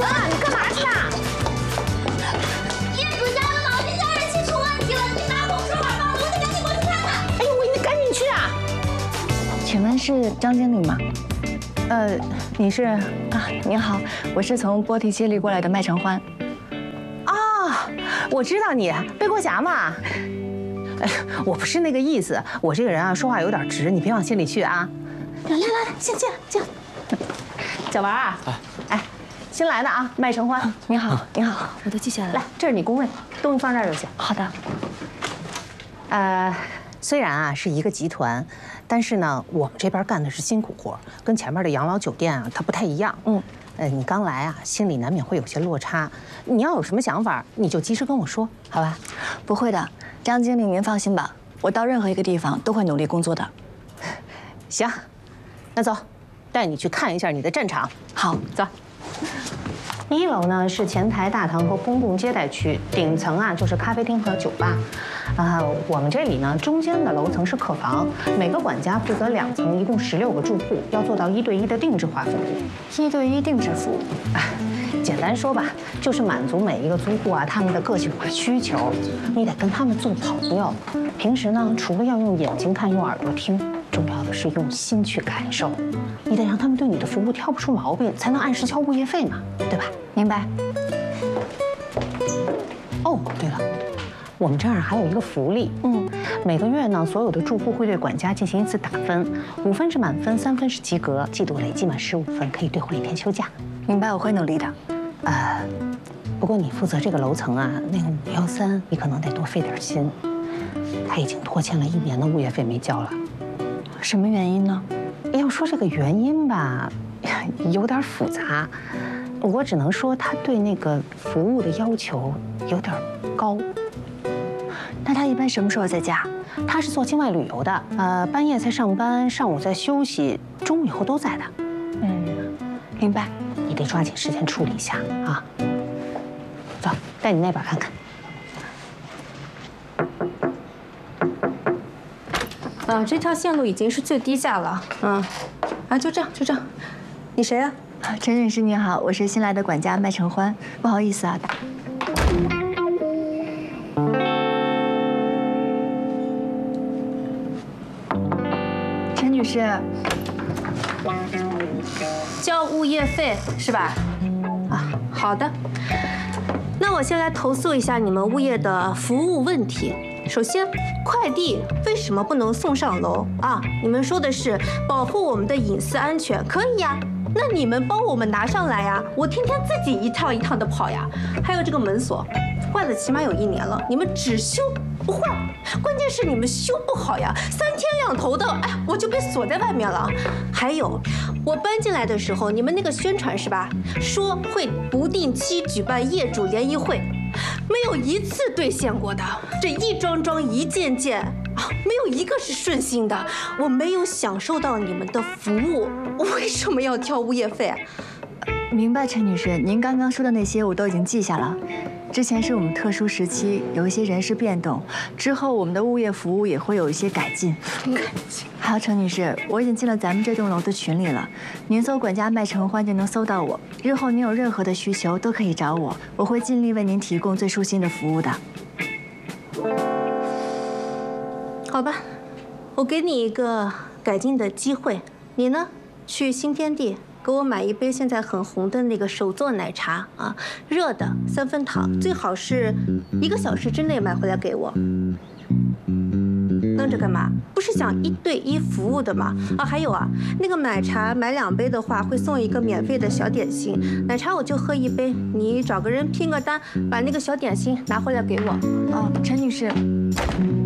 你干嘛去啊？ 业主家的毛巾消热器出问题了，你拿红手耳帮我，得赶紧过去看看。 哎呦喂，你赶紧去啊！ 请问是张经理吗？你是啊？您好，我是从波提接力过来的麦承欢。 啊，我知道你，背锅侠嘛。哎，我不是那个意思，我这个人啊，说话有点直，你别往心里去啊。来，先进来。小王啊，哎，新来的啊，麦承欢， 你好，你好，我都记下来了。 来，这是你工位，东西放这儿就行。 好的。 虽然啊是一个集团，但是呢，我们这边干的是辛苦活，跟前面的养老酒店啊它不太一样。你刚来啊，心里难免会有些落差。你要有什么想法，你就及时跟我说，好吧？ 不会的，张经理您放心吧，我到任何一个地方都会努力工作的。 行，那走，带你去看一下你的战场。 好， 走。1楼呢是前台大堂和公共接待区，顶层啊就是咖啡厅和酒吧。我们这里呢中间的楼层是客房，每个管家负责2层，一共16个住户，要做到1对1的定制化服务。 1对1定制服务， 简单说吧，就是满足每一个租户啊他们的个性化需求。你得跟他们做朋友。平时呢，除了要用眼睛看，用耳朵听，重要的是用心去感受。你得让他们对你的服务挑不出毛病，才能按时交物业费嘛，对吧？ 明白。 哦，对了，我们这儿还有一个福利，每个月呢，所有的住户会对管家进行一次打分，5分是满分，3分是及格，季度累计满15分可以兑换1天休假。 明白，我会努力的。 不过你负责这个楼层啊，那个513，你可能得多费点心，他已经拖欠了1年的物业费没交了。 什么原因呢？ 要说这个原因吧，有点复杂，我只能说他对那个服务的要求有点高。 那他一般什么时候在家？ 他是做境外旅游的，半夜在上班，上午在休息，中午以后都在的。 明白。 你得抓紧时间处理一下啊。走，带你那边看看。 这条线路已经是最低价了。就这样。你谁啊？ 陈女士你好，我是新来的管家麦承欢，不好意思啊。陈女士， 交物业费是吧？好的。那我先来投诉一下你们物业的服务问题。首先，快递为什么不能送上楼啊？你们说的是保护我们的隐私安全，可以呀。那你们帮我们拿上来呀，我天天自己一趟一趟的跑呀。还有这个门锁，坏了起码有1年了，你们只修不换，关键是你们修不好呀，3天2头的，我就被锁在外面了。还有，我搬进来的时候，你们那个宣传是吧，说会不定期举办业主联谊会。没有一次兑现过的，这一桩一件没有一个是顺心的，我没有享受到你们的服务，我为什么要交物业费？ 明白，陈女士，您刚刚说的那些我都已经记下了。之前是我们特殊时期，有一些人事变动，之后我们的物业服务也会有一些改进。还有陈女士，我已经进了咱们这栋楼的群里了，您搜管家麦承欢就能搜到我。日后您有任何的需求都可以找我，我会尽力为您提供最舒心的服务的。 好吧，我给你一个改进的机会，你呢，去新天地给我买一杯现在很红的那个手做奶茶啊，热的3分糖，最好是1个小时之内买回来给我。愣着干嘛？不是想1对1服务的吗？还有啊，那个奶茶买2杯的话，会送一个免费的小点心。奶茶我就喝1杯，你找个人拼个单，把那个小点心拿回来给我。 陈女士。